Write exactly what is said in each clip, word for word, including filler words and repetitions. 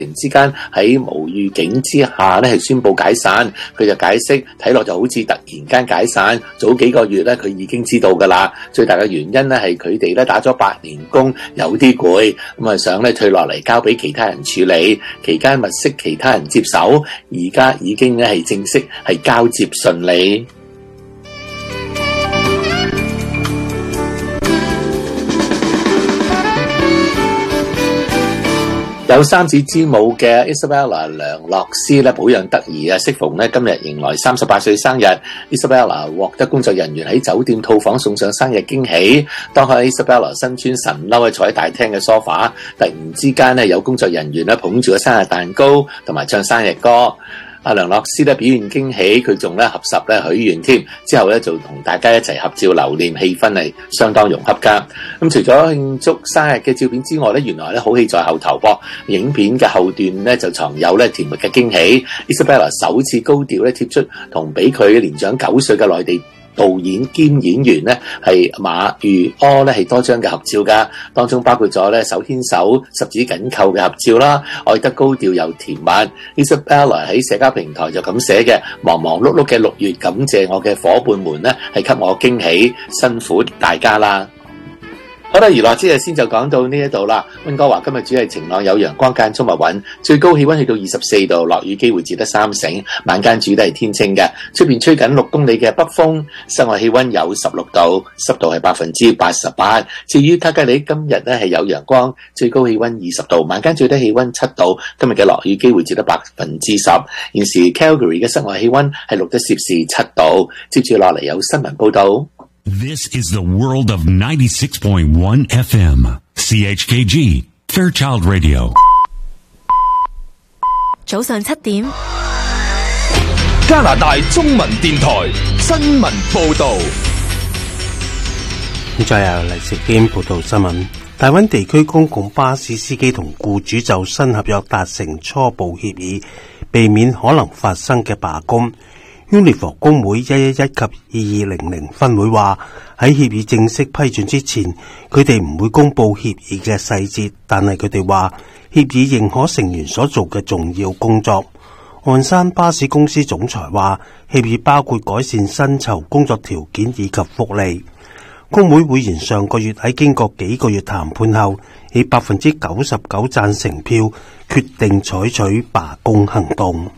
之間喺無預警之下咧係宣布解散，佢就解釋睇落就好似突然間解散，早幾個月咧佢已經知道噶啦。最大嘅原因咧係佢哋咧打咗八年工，有啲攰，咁啊想咧退落嚟交俾其他人處理，期間物色其他人接手，而家已經咧係正式係交接順利。有三子之母嘅 Isabella 梁洛施咧保養得宜啊，適逢咧今日迎來三十八歲生日。Isabella 獲得工作人員喺酒店套房送上生日驚喜。當喺 Isabella 身穿神褸坐喺大廳嘅梳化，突然之間咧有工作人員咧捧住個生日蛋糕同埋唱生日歌。阿梁洛施咧表現驚喜，佢仲咧合十咧許願添，之後咧就同大家一齊合照留念，氣氛係相當融洽噶。咁除咗慶祝生日嘅照片之外咧，原來咧好戲在後頭噃。影片嘅後段咧就藏有咧甜蜜嘅驚喜。Isabella 首次高調咧貼出同比佢年長九歲嘅內地導演兼演員咧係馬玉柯咧係多張嘅合照噶，當中包括咗咧手牽手、十指緊扣嘅合照啦，愛得高調又甜蜜。Isabella 喺社交平台就咁寫嘅：忙忙碌碌嘅六月，感謝我嘅伙伴們咧係給我驚喜，辛苦大家啦。好啦，娛樂之日先就講到呢一度啦。溫哥華今日主要係晴朗有陽光間中密雲，最高氣溫去到二十四度，落雨機會只得三成。晚間主都係天晴嘅，出邊吹緊六公里嘅北風，室外氣溫有十六度，濕度係百分之八十八。至於卡加里今日咧係有陽光，最高氣溫二十度，晚間最低氣溫七度。今日嘅落雨機會只得百分之十。現時 Calgary 嘅室外氣溫係錄得攝氏七度。接住落嚟有新聞報道。 This is the world of ninety-six point one F M, C H K G, Fairchild Radio. 早上七點， 加拿大中文電台新聞報道。 再由黎石堅報道新聞。大灣地區公共巴士司機同僱主就新合約達成初步協議，避免可能發生嘅罷工。Unifor 工會一一一及二二零零分會話，喺協議正式批准之前，佢哋唔會公布協議嘅細節，但係佢哋話協議認可成員所做嘅重要工作。岸山巴士公司總裁話，協議包括改善薪酬、工作條件以及福利。工會會員上個月喺經過幾個月談判後，以百分之九十九贊成票決定採取罷工行動。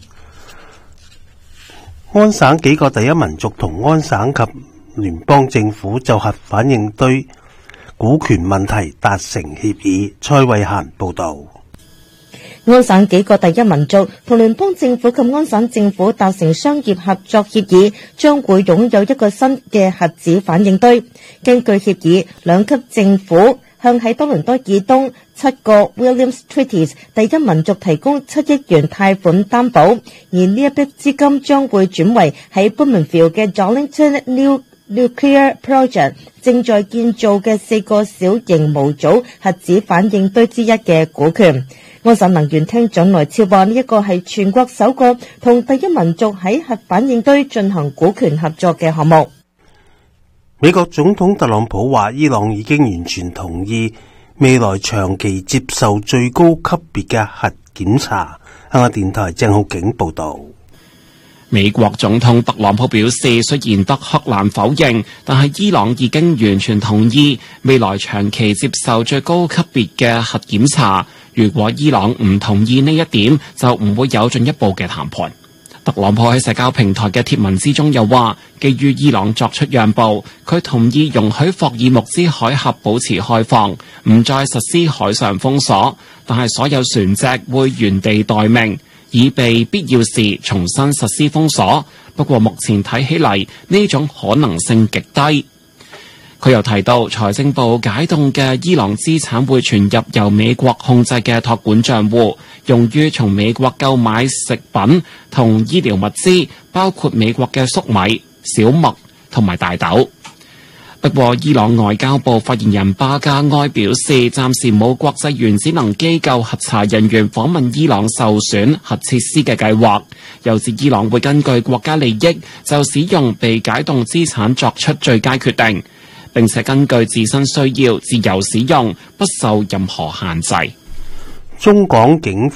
安省幾個第一民族同安省及聯邦政府就核反應堆股權問題達成協議。蔡慧嫻報道。 安省幾個第一民族同聯邦政府及安省政府達成商業合作協議，將會擁有一個新嘅核子反應堆。根據協議，兩級政府向喺多倫多以東七個 Williams Treaties 第一民族提供七億元貸款擔保，而呢一筆資金將會轉為喺 Bowmanville 嘅 Darlington New Nuclear Project 正在建造嘅四個小型模組核子反應堆之一嘅股權。安省能源廳長來超話，呢一個係全國首個同第一民族喺核反應堆進行股權合作嘅項目。 美國總統特朗普話，伊朗已經完全同意未來長期接受最高級別嘅核檢查。香港電台鄭浩景報道。 美國總統特朗普表示，雖然德黑蘭否認，但係伊朗已經完全同意未來長期接受最高級別嘅核檢查。如果伊朗唔同意呢一點，就唔會有進一步嘅談判。特朗普喺社交平台嘅貼文之中又話，基於伊朗作出讓步，佢同意容許霍爾木茲海峽保持開放，唔再實施海上封鎖，但係所有船隻會原地待命，以備必要時重新實施封鎖。不過目前睇起嚟，呢種可能性極低。佢又提到，財政部解凍嘅伊朗資產會傳入由美國控制嘅託管帳戶，用於從美國購買食品同醫療物資，包括美國嘅粟米、小麥同埋大豆。不過，伊朗外交部發言人巴加埃表示，暫時冇國際原子能機構核查人員訪問伊朗受損核設施嘅計劃，又指伊朗會根據國家利益就使用被解凍資產作出最佳決定，並且根據自身需要自由使用，不受任何限制。 中港警